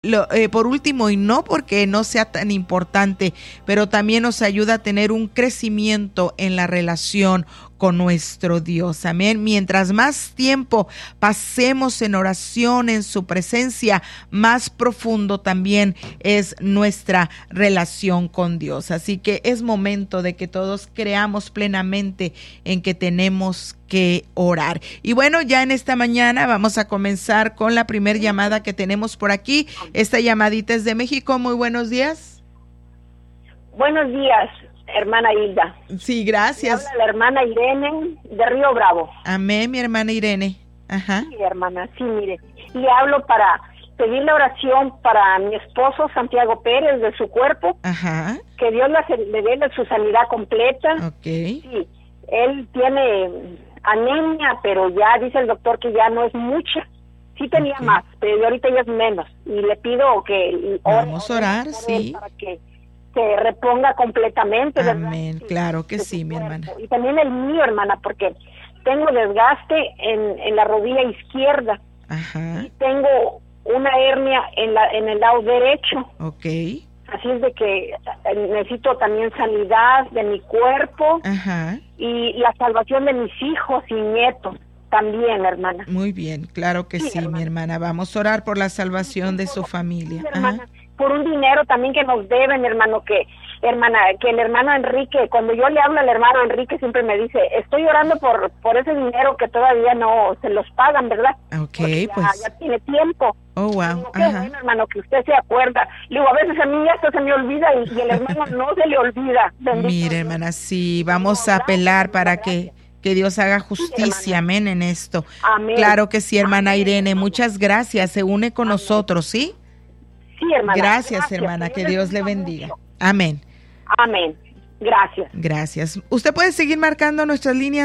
por último, y no porque no sea tan importante, pero también nos ayuda a tener un crecimiento en la relación con nuestro Dios. Amén. Mientras más tiempo pasemos en oración, en su presencia, más profundo también es nuestra relación con Dios. Así que es momento de que todos creamos plenamente en que tenemos que orar. Y bueno, ya en esta mañana vamos a comenzar con la primer llamada que tenemos por aquí. Esta llamadita es de México. Muy buenos días. Buenos días, hermana Hilda. Sí, gracias. Habla la hermana Irene de Río Bravo. Amén, mi hermana Irene. Ajá. Sí, hermana, sí, mire. Y hablo para pedir la oración para mi esposo Santiago Pérez, de su cuerpo. Ajá. Que Dios le dé su sanidad completa. Ok. Sí, él tiene anemia, pero ya dice el doctor que ya no es mucha. Sí tenía más, pero ahorita ya es menos. Y le pido que vamos a orar, sí, para que se reponga completamente. Amén, ¿verdad? claro que sí, mi hermana. Y también el mío, hermana, porque tengo desgaste en la rodilla izquierda. Ajá. Y tengo una hernia en el lado derecho. Ok. Así es de que necesito también sanidad de mi cuerpo. Ajá. Y la salvación de mis hijos y nietos también, hermana. Muy bien, claro que sí, mi hermana. Vamos a orar por la salvación de su familia. Sí, hermana. Por un dinero también que nos deben, hermano, que el hermano Enrique, cuando yo le hablo al hermano Enrique, siempre me dice, estoy orando por ese dinero que todavía no se los pagan, ¿verdad? Ok, ya tiene tiempo. Oh, wow. Digo, qué bueno, hermano, que usted se acuerda. Le digo, a veces a mí esto se me olvida y el hermano no se le olvida. Mire, hermana, sí, vamos a apelar para que Dios haga justicia, sí, amén, en esto. Amén. Claro que sí, hermana Amén, Irene, hermano. Muchas gracias, se une con nosotros, ¿sí? Sí, hermana. Gracias, hermana, que Dios le bendiga. Mucho. Amén. Amén. Gracias. Gracias. Usted puede seguir marcando nuestras líneas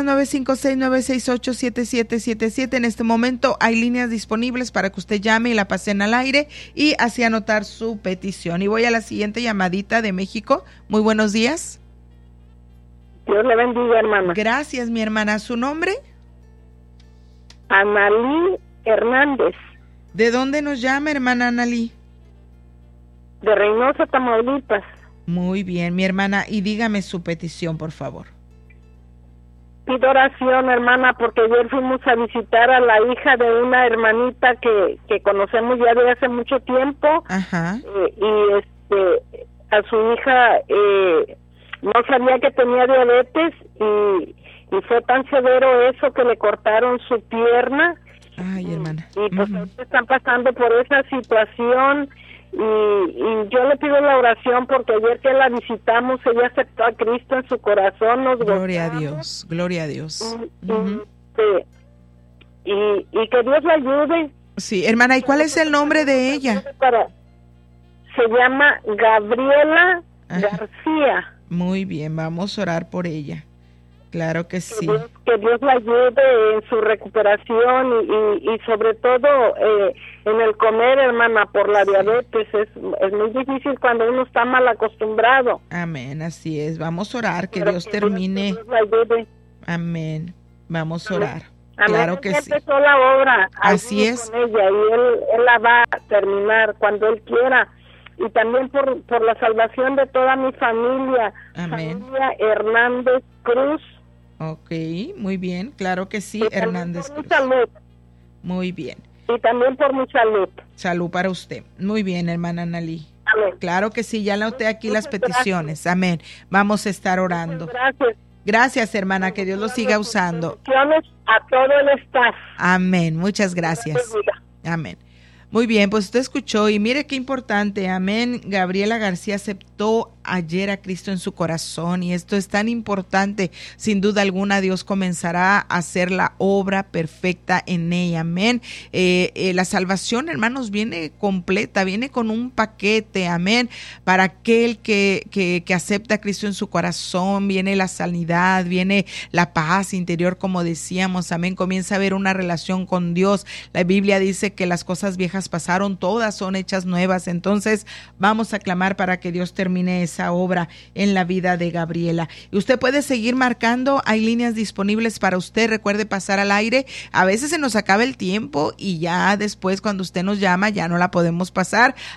956-968-7777. En este momento hay líneas disponibles para que usted llame y la pasen al aire y así anotar su petición. Y voy a la siguiente llamadita de México. Muy buenos días. Dios le bendiga, hermana. Gracias, mi hermana. ¿Su nombre? Analí Hernández. ¿De dónde nos llama, hermana Analí? De Reynosa, Tamaulipas. Muy bien, mi hermana. Y dígame su petición, por favor. Pido oración, hermana, porque ayer fuimos a visitar a la hija de una hermanita que conocemos ya de hace mucho tiempo. Ajá. Y a su hija no sabía que tenía diabetes y fue tan severo eso que le cortaron su pierna. Ay, hermana. Y pues están pasando por esa situación. Y yo le pido la oración porque ayer que la visitamos, ella aceptó a Cristo en su corazón. Gloria a Dios, gloria a Dios. Y que Dios la ayude. Sí, hermana, ¿y cuál es el nombre de ella? Se llama Gabriela García. Muy bien, vamos a orar por ella. Claro que sí. Que Dios la ayude en su recuperación y sobre todo en el comer, hermana, por la diabetes. Es muy difícil cuando uno está mal acostumbrado. Amén, así es. Vamos a orar, que Dios termine. Dios la ayude. Amén. Vamos a orar. Amén. Claro que sí. Empezó la obra. Así es. Con ella, y él la va a terminar cuando Él quiera. Y también por la salvación de toda mi familia. Amén. Familia Hernández Cruz. Ok, muy bien, claro que sí, Hernández Cruz. Salud. Muy bien. Y también por mi salud. Salud para usted. Muy bien, hermana Analí. Amén. Claro que sí, ya noté aquí las peticiones. Gracias. Amén. Vamos a estar orando. Gracias. Gracias, hermana, que Dios lo siga usando. A todo el staff. Amén, muchas gracias. Amén. Muy bien, pues usted escuchó y mire qué importante, amén. Gabriela García aceptó ayer a Cristo en su corazón y esto es tan importante. Sin duda alguna Dios comenzará a hacer la obra perfecta en ella, amén. La salvación, hermanos, viene completa, viene con un paquete, amén. Para aquel que acepta a Cristo en su corazón, viene la sanidad, viene la paz interior, como decíamos, amén. Comienza a haber una relación con Dios. La Biblia dice que las cosas viejas pasaron, todas son hechas nuevas. Entonces vamos a clamar para que Dios termine esa esa obra en la vida de Gabriela. Y usted puede seguir marcando, hay líneas disponibles para usted, recuerde pasar al aire, a veces se nos acaba el tiempo y ya después cuando usted nos llama ya no la podemos pasar,